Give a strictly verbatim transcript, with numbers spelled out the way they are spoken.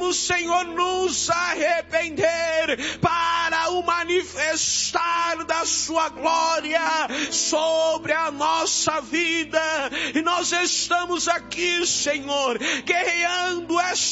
queremos, Senhor, nos arrepender para o manifestar da sua glória sobre a nossa vida. E nós estamos aqui, Senhor, guerreando esta